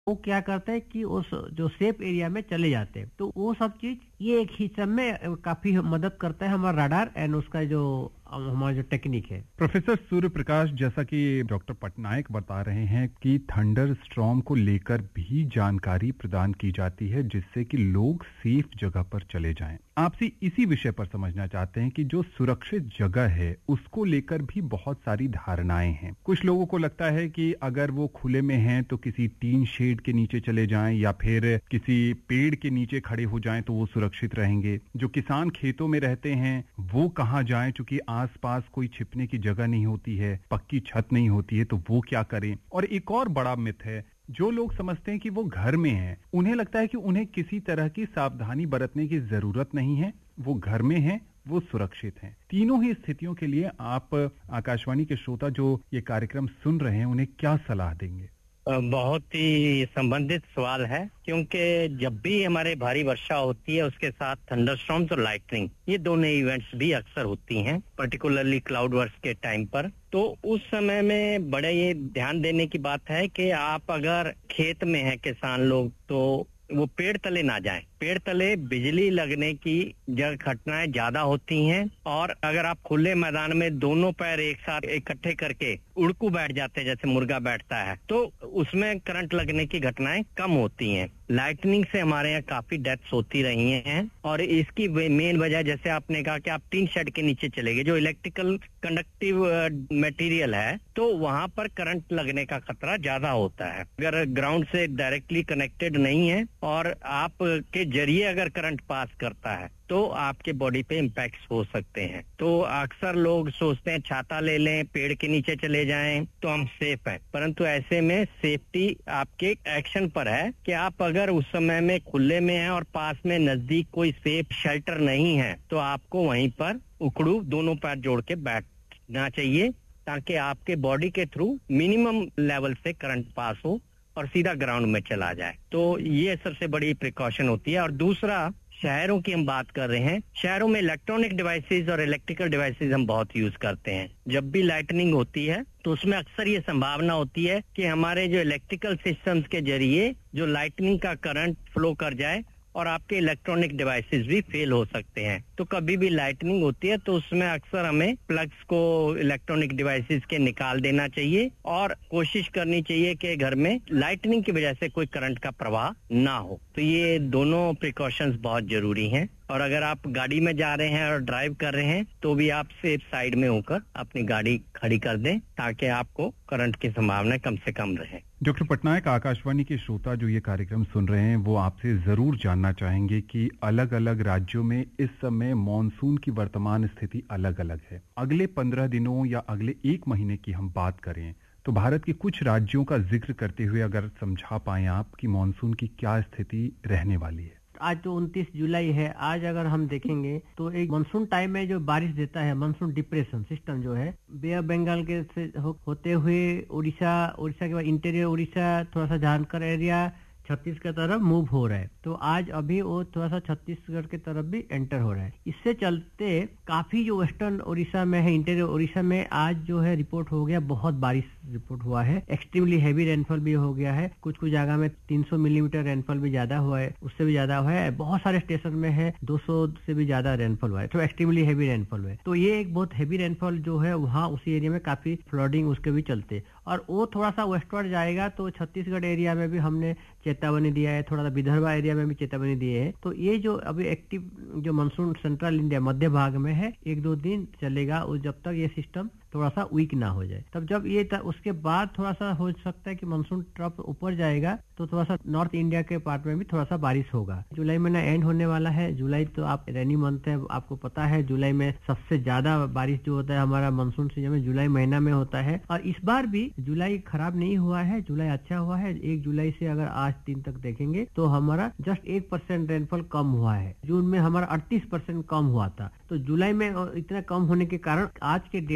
वो क्या करते हैं कि उस जो सेफ एरिया में चले जाते हैं। तो वो सब चीज ये एक हिस्से में काफी मदद करता है हमारा रडार एंड उसका जो हमारा जो टेक्निक है। प्रोफेसर सूर्य प्रकाश, जैसा कि डॉक्टर पटनायक बता रहे हैं कि थंडर स्टॉर्म को लेकर भी जानकारी प्रदान की जाती है जिससे कि लोग सेफ जगह पर चले जाएं। आपसे इसी विषय पर समझना चाहते हैं कि जो सुरक्षित जगह है उसको लेकर भी बहुत सारी धारणाएं हैं। कुछ लोगों को लगता है कि अगर वो खुले में हैं तो किसी टीन शेड के नीचे चले जाएं या फिर किसी पेड़ के नीचे खड़े हो जाएं तो वो सुरक्षित रहेंगे। जो किसान खेतों में रहते हैं वो कहाँ जाएं, चूंकि आसपास कोई छिपने की जगह नहीं होती है, पक्की छत नहीं होती है, तो वो क्या करें। और एक और बड़ा मिथ है, जो लोग समझते हैं कि वो घर में हैं, उन्हें लगता है कि उन्हें किसी तरह की सावधानी बरतने की जरूरत नहीं है, वो घर में हैं, वो सुरक्षित हैं। तीनों ही स्थितियों के लिए आप आकाशवाणी के श्रोता जो ये कार्यक्रम सुन रहे हैं उन्हें क्या सलाह देंगे? बहुत ही संबंधित सवाल है, क्योंकि जब भी हमारे भारी वर्षा होती है उसके साथ थंडरस्टॉर्म्स और लाइटनिंग, ये दोनों इवेंट्स भी अक्सर होती हैं, पर्टिकुलरली क्लाउड बर्स्ट के टाइम पर। तो उस समय में बड़े ये ध्यान देने की बात है कि आप अगर खेत में हैं किसान लोग तो वो पेड़ तले ना जाएं। पेड़ तले बिजली लगने की घटनाएं ज्यादा होती हैं, और अगर आप खुले मैदान में दोनों पैर एक साथ इकट्ठे करके उड़कू बैठ जाते हैं जैसे मुर्गा बैठता है, तो उसमें करंट लगने की घटनाएं कम होती हैं। लाइटनिंग से हमारे यहाँ काफी डेथ्स होती रही हैं, और इसकी मेन वजह जैसे आपने कहा कि आप टीन शेड के नीचे चले गए, जो इलेक्ट्रिकल कंडक्टिव मटेरियल है, तो वहां पर करंट लगने का खतरा ज्यादा होता है। अगर ग्राउंड से डायरेक्टली कनेक्टेड नहीं है और आपके जरिए अगर करंट पास करता है तो आपके बॉडी पे इम्पैक्ट हो सकते हैं। तो अक्सर लोग सोचते हैं छाता ले लें, पेड़ के नीचे चले जाएं तो हम सेफ हैं, परंतु ऐसे में सेफ्टी आपके एक्शन पर है कि आप अगर उस समय में खुले में हैं और पास में नजदीक कोई सेफ शेल्टर नहीं है तो आपको वहीं पर उकड़ू दोनों पैर जोड़ के बैठना चाहिए, ताकि आपके बॉडी के थ्रू मिनिमम लेवल से करंट पास हो और सीधा ग्राउंड में चला जाए। तो ये सबसे बड़ी प्रिकॉशन होती है। और दूसरा, शहरों की हम बात कर रहे हैं, शहरों में इलेक्ट्रॉनिक डिवाइसेस और इलेक्ट्रिकल डिवाइसेस हम बहुत यूज करते हैं। जब भी लाइटनिंग होती है तो उसमें अक्सर ये संभावना होती है कि हमारे जो इलेक्ट्रिकल सिस्टम्स के जरिए जो लाइटनिंग का करंट फ्लो कर जाए और आपके इलेक्ट्रॉनिक डिवाइसेस भी फेल हो सकते हैं। तो कभी भी लाइटनिंग होती है तो उसमें अक्सर हमें प्लग्स को इलेक्ट्रॉनिक डिवाइसेस के निकाल देना चाहिए और कोशिश करनी चाहिए कि घर में लाइटनिंग की वजह से कोई करंट का प्रवाह ना हो। तो ये दोनों प्रिकॉशंस बहुत जरूरी हैं। और अगर आप गाड़ी में जा रहे हैं और ड्राइव कर रहे हैं तो भी आप सेफ साइड में होकर अपनी गाड़ी खड़ी कर दें, ताकि आपको करंट की संभावना कम से कम रहे। डॉक्टर पटनायक, आकाशवाणी के श्रोता जो ये कार्यक्रम सुन रहे हैं वो आपसे जरूर जानना चाहेंगे कि अलग अलग राज्यों में इस समय मॉनसून की वर्तमान स्थिति अलग अलग है। अगले 15 दिनों या अगले 1 महीने की हम बात करें तो भारत के कुछ राज्यों का जिक्र करते हुए अगर समझा पाएं आप कि मॉनसून की क्या स्थिति रहने वाली है। आज तो 29 जुलाई है। आज अगर हम देखेंगे तो एक मानसून टाइम में जो बारिश देता है, मानसून डिप्रेशन सिस्टम जो है बे ऑफ बंगाल के से होते हुए उड़ीसा के बाद इंटीरियर उड़ीसा, थोड़ा सा झारखंड एरिया, छत्तीसगढ़ की तरफ मूव हो रहा है। तो आज अभी वो थोड़ा सा छत्तीसगढ़ की तरफ भी एंटर हो रहा है। इससे चलते काफी जो वेस्टर्न उड़ीसा में है, इंटीरियर उड़ीसा में आज जो है रिपोर्ट हो गया, बहुत बारिश रिपोर्ट हुआ है। एक्सट्रीमली हैवी रेनफॉल भी हो गया है। कुछ जगह में 300 मिलीमीटर रेनफॉल भी ज्यादा हुआ है, उससे भी ज्यादा हुआ है। बहुत सारे स्टेशन में है 200 से भी ज्यादा रेनफॉल हुआ है। तो एक्सट्रीमली हैवी रेनफॉल हुआ है। तो ये एक बहुत हैवी रेनफॉल जो है वहाँ उसी एरिया में काफी फ्लडिंग उसके भी चलते, और वो थोड़ा सा वेस्टवर्ड जाएगा तो छत्तीसगढ़ एरिया में भी हमने चेतावनी दिया है, थोड़ा सा विदर्भा एरिया में भी चेतावनी दिए है। तो ये जो अभी एक्टिव जो मानसून सेंट्रल इंडिया मध्य भाग में है 1-2 दिन चलेगा, जब तक ये सिस्टम थोड़ा सा वीक ना हो जाए। तब जब ये उसके बाद थोड़ा सा हो सकता है कि मानसून ट्रफ ऊपर जाएगा तो थोड़ा सा नॉर्थ इंडिया के पार्ट में भी थोड़ा सा बारिश होगा। जुलाई महीना एंड होने वाला है। जुलाई तो आप रेनी मंथ है, आपको पता है जुलाई में सबसे ज्यादा बारिश जो होता है हमारा मानसून सीजन में जुलाई महीना में होता है। और इस बार भी जुलाई खराब नहीं हुआ है, जुलाई अच्छा हुआ है। 1 जुलाई से अगर आज 3 तक देखेंगे तो हमारा जस्ट 1% रेनफॉल कम हुआ है। जून में हमारा 38% कम हुआ था। तो जुलाई में इतना कम होने के कारण आज के डेट में हम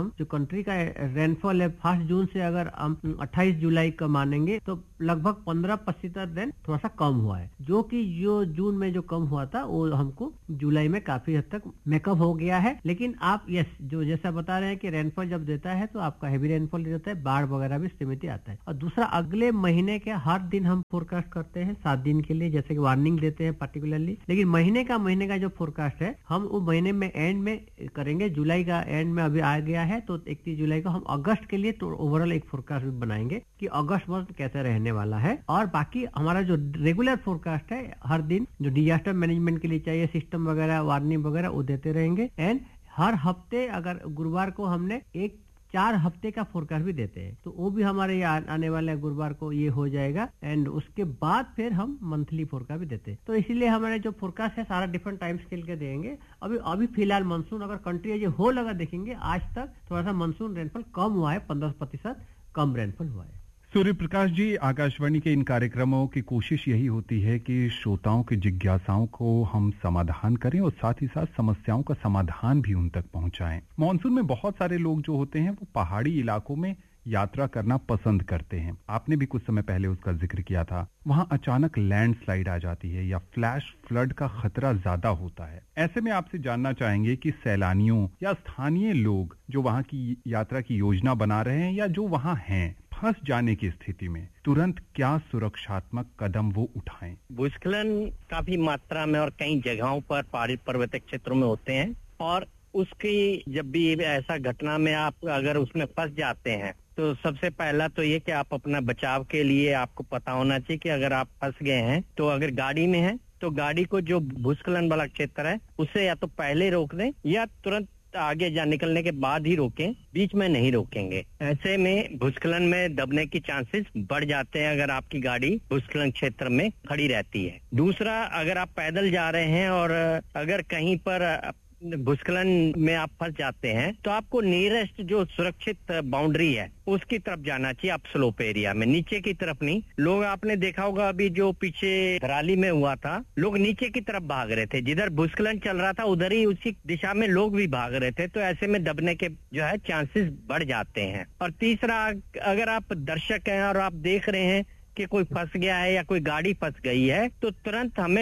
हम जो कंट्री का रेनफॉल है 1 जून से अगर हम 28 जुलाई का मानेंगे तो लगभग 15% दिन थोड़ा सा कम हुआ है, जो कि जो जून में जो कम हुआ था वो हमको जुलाई में काफी हद तक मेकअप हो गया है। लेकिन आप जो जैसा बता रहे हैं कि रेनफॉल जब देता है तो आपका हैवी रेनफॉल देता है, बाढ़ वगैरह भी सीमित आता है। और दूसरा, अगले महीने के हर दिन हम फोरकास्ट करते हैं 7 दिन के लिए, जैसे कि वार्निंग देते हैं पर्टिकुलरली, लेकिन महीने का जो फोरकास्ट है हम वो महीने में एंड में करेंगे। जुलाई का एंड में अभी आ गया है तो 31 जुलाई को हम अगस्त के लिए तो ओवरऑल एक फोरकास्ट भी बनाएंगे कि अगस्त मंथ कैसे रहने वाला है। और बाकी हमारा जो रेगुलर फोरकास्ट है हर दिन जो डिजास्टर मैनेजमेंट के लिए चाहिए सिस्टम वगैरह, वार्निंग वगैरह, वो देते रहेंगे। एंड हर हफ्ते अगर गुरुवार को हमने 4 हफ्ते का फोरकास्ट भी देते हैं, तो वो भी हमारे आने वाले गुरुवार को ये हो जाएगा। एंड उसके बाद फिर हम मंथली फोरकास्ट भी देते हैं। तो इसीलिए हमारे जो फोरकास्ट है सारा डिफरेंट टाइम स्केल के देंगे। अभी फिलहाल मानसून अगर कंट्री एज ए होल अगर देखेंगे आज तक थोड़ा सा मानसून रेनफॉल कम हुआ है, 15% कम रेनफॉल हुआ है। सूर्य प्रकाश जी, आकाशवाणी के इन कार्यक्रमों की कोशिश यही होती है कि श्रोताओं की जिज्ञासाओं को हम समाधान करें और साथ ही साथ समस्याओं का समाधान भी उन तक पहुंचाएं। मॉनसून में बहुत सारे लोग जो होते हैं वो पहाड़ी इलाकों में यात्रा करना पसंद करते हैं। आपने भी कुछ समय पहले उसका जिक्र किया था। वहां अचानक लैंडस्लाइड आ जाती है या फ्लैश फ्लड का खतरा ज्यादा होता है। ऐसे में आपसे जानना चाहेंगे कि सैलानियों या स्थानीय लोग जो वहां की यात्रा की योजना बना रहे हैं या जो वहां हैं, फंस जाने की स्थिति में तुरंत क्या सुरक्षात्मक कदम वो उठाएं? भूस्खलन काफी मात्रा में और कई जगहों पर पहाड़ी पर्वतीय क्षेत्रों में होते हैं, और उसकी जब भी ऐसा घटना में आप अगर उसमें फंस जाते हैं तो सबसे पहला तो ये कि आप अपना बचाव के लिए आपको पता होना चाहिए कि अगर आप फंस गए हैं तो अगर गाड़ी में हैं तो गाड़ी को जो भूस्खलन वाला क्षेत्र है उससे या तो पहले रोक दें या तुरंत आगे निकलने के बाद ही रोकें, बीच में नहीं रोकेंगे। ऐसे में भूस्खलन में दबने की चांसेस बढ़ जाते हैं अगर आपकी गाड़ी भूस्खलन क्षेत्र में खड़ी रहती है। दूसरा, अगर आप पैदल जा रहे हैं और अगर कहीं पर भूस्खलन में आप फंस जाते हैं तो आपको नियरेस्ट जो सुरक्षित बाउंड्री है उसकी तरफ जाना चाहिए। आप स्लोप एरिया में, नीचे की तरफ नहीं। लोग आपने देखा होगा अभी जो पीछे धराली में हुआ था, लोग नीचे की तरफ भाग रहे थे, जिधर भूस्खलन चल रहा था उधर ही उसी दिशा में लोग भी भाग रहे थे, तो ऐसे में दबने के जो है चांसेस बढ़ जाते हैं। और तीसरा, अगर आप दर्शक हैं और आप देख रहे हैं कि कोई फंस गया है या कोई गाड़ी फंस गई है तो तुरंत हमें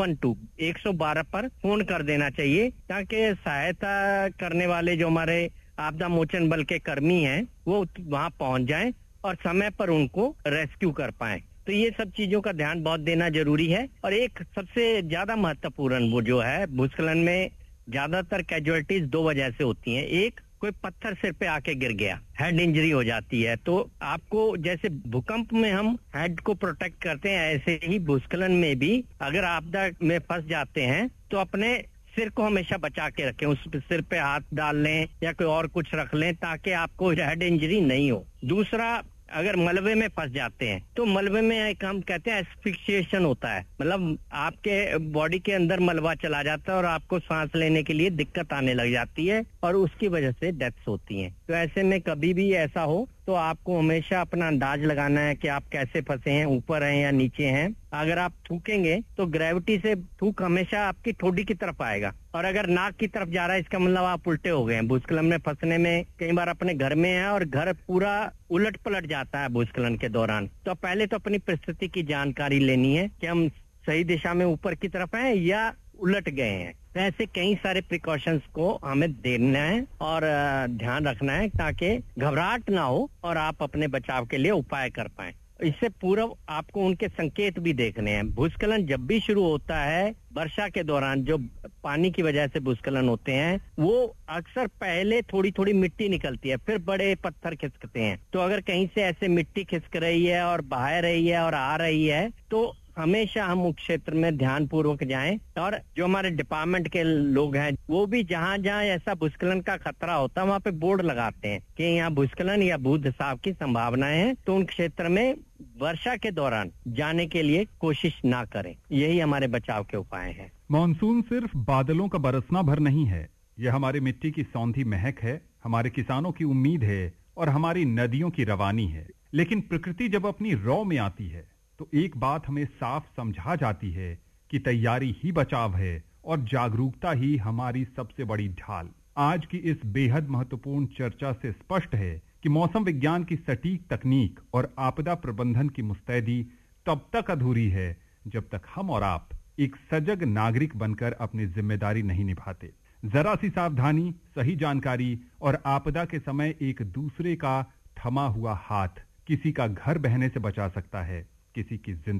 112 पर फोन कर देना चाहिए, ताकि सहायता करने वाले जो हमारे आपदा मोचन बल के कर्मी हैं वो वहां पहुंच जाएं और समय पर उनको रेस्क्यू कर पाएं। तो ये सब चीजों का ध्यान बहुत देना जरूरी है। और एक सबसे ज्यादा महत्वपूर्ण वो जो है, भूस्खलन में ज्यादातर कैजुअलिटीज 2 वजह से होती हैं। एक, कोई पत्थर सिर पे आके गिर गया, हेड इंजरी हो जाती है। तो आपको जैसे भूकंप में हम हेड को प्रोटेक्ट करते हैं, ऐसे ही भूस्खलन में भी अगर आपदा में फंस जाते हैं तो अपने सिर को हमेशा बचा के रखें, उस सिर पे हाथ डाल लें या कोई और कुछ रख लें ताकि आपको हेड इंजरी नहीं हो। दूसरा, अगर मलबे में फंस जाते हैं तो मलबे में एक हम कहते हैं एस्फिक्सिएशन होता है, मतलब आपके बॉडी के अंदर मलबा चला जाता है और आपको सांस लेने के लिए दिक्कत आने लग जाती है और उसकी वजह से डेथ्स होती हैं। तो ऐसे में कभी भी ऐसा हो तो आपको हमेशा अपना अंदाज लगाना है कि आप कैसे फंसे हैं, ऊपर हैं या नीचे हैं। अगर आप थूकेंगे तो ग्रेविटी से थूक हमेशा आपकी ठोडी की तरफ आएगा, और अगर नाक की तरफ जा रहा है इसका मतलब आप उल्टे हो गए हैं। भूस्खलन में फंसने में कई बार अपने घर में है और घर पूरा उलट पलट जाता है भूस्खलन के दौरान। तो पहले तो अपनी परिस्थिति की जानकारी लेनी है कि हम सही दिशा में ऊपर की तरफ हैं या उलट गए हैं। तो ऐसे कई सारे प्रिकॉशंस को हमें देना है और ध्यान रखना है ताकि घबराहट ना हो और आप अपने बचाव के लिए उपाय कर पाएं। इससे पूर्व आपको उनके संकेत भी देखने हैं। भूस्खलन जब भी शुरू होता है वर्षा के दौरान, जो पानी की वजह से भूस्खलन होते हैं, वो अक्सर पहले थोड़ी थोड़ी मिट्टी निकलती है, फिर बड़े पत्थर खिसकते हैं। तो अगर कहीं से ऐसे मिट्टी खिसक रही है और बहा रही है और आ रही है तो हमेशा हम उस क्षेत्र में ध्यान पूर्वक जाएं। और जो हमारे डिपार्टमेंट के लोग हैं वो भी जहां जहां ऐसा भूस्खलन का खतरा होता है वहां पे बोर्ड लगाते हैं कि यहाँ भूस्खलन या भू धसाव की संभावनाएं हैं, तो उन क्षेत्र में वर्षा के दौरान जाने के लिए कोशिश ना करें। यही हमारे बचाव के उपाय हैं। मॉनसून सिर्फ बादलों का बरसना भर नहीं है, यह हमारी मिट्टी की सौंधी महक है, हमारे किसानों की उम्मीद है और हमारी नदियों की रवानी है। लेकिन प्रकृति जब अपनी रौ में आती है तो एक बात हमें साफ समझा जाती है कि तैयारी ही बचाव है और जागरूकता ही हमारी सबसे बड़ी ढाल। आज की इस बेहद महत्वपूर्ण चर्चा से स्पष्ट है कि मौसम विज्ञान की सटीक तकनीक और आपदा प्रबंधन की मुस्तैदी तब तक अधूरी है जब तक हम और आप एक सजग नागरिक बनकर अपनी जिम्मेदारी नहीं निभाते। जरा सी सावधानी, सही जानकारी और आपदा के समय एक दूसरे का थमा हुआ हाथ किसी का घर बहने से बचा सकता है, किसी की जिंदगी